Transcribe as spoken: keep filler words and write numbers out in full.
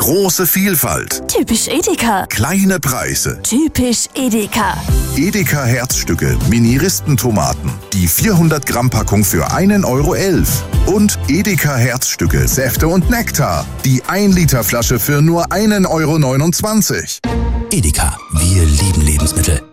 Große Vielfalt. Typisch Edeka. Kleine Preise. Typisch Edeka. Edeka Herzstücke Mini-Ristentomaten. Die vierhundert Gramm Packung für einen Euro elf. Und Edeka Herzstücke Säfte und Nektar. Die ein Liter Flasche für nur einen Euro neunundzwanzig. Edeka, wir lieben Lebensmittel.